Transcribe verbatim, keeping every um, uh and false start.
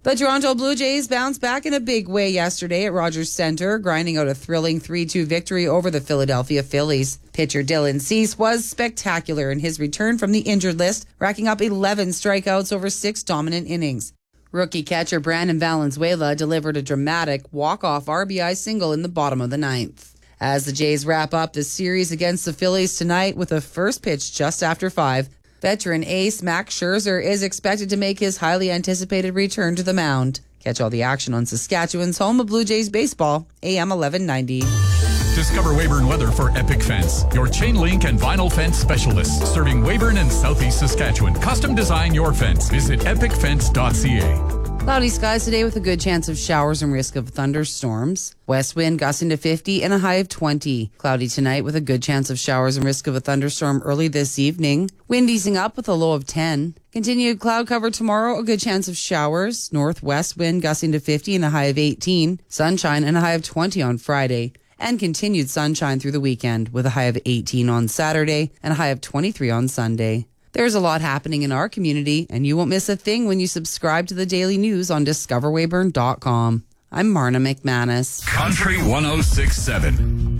The Toronto Blue Jays bounced back in a big way yesterday at Rogers Centre, grinding out a thrilling three two victory over the Philadelphia Phillies. Pitcher Dylan Cease was spectacular in his return from the injured list, racking up eleven strikeouts over six dominant innings. Rookie catcher Brandon Valenzuela delivered a dramatic walk-off R B I single in the bottom of the ninth. As the Jays wrap up the series against the Phillies tonight with a first pitch just after five, veteran ace Max Scherzer is expected to make his highly anticipated return to the mound. Catch all the action on Saskatchewan's home of Blue Jays baseball, A M eleven ninety. Discover Weyburn Weather for Epic Fence, your chain link and vinyl fence specialist, serving Weyburn and Southeast Saskatchewan. Custom design your fence. Visit epic fence dot c a. Cloudy skies today with a good chance of showers and risk of thunderstorms. West wind gusting to fifty and a high of twenty. Cloudy tonight with a good chance of showers and risk of a thunderstorm early this evening. Wind easing up with a low of ten. Continued cloud cover tomorrow, a good chance of showers. Northwest wind gusting to fifty and a high of eighteen. Sunshine and a high of twenty on Friday. And continued sunshine through the weekend with a high of eighteen on Saturday and a high of twenty-three on Sunday. There's a lot happening in our community, and you won't miss a thing when you subscribe to the daily news on discover weyburn dot com. I'm Marna McManus. Country one oh six point seven.